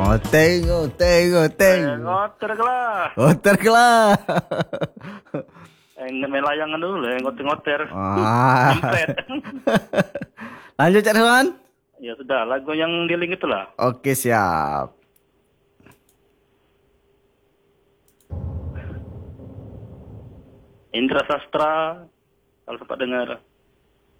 Oteng, oteng, oteng. Ngotor kelah. Oter kelah. Melayangan dulu ya, ngoter-ngoter. Ah. Jempret. Lanjut Cak Rizwan. Ya sudah, lagu yang di link itulah. Oke, siap. Indra Sastra, kalau sempat dengar.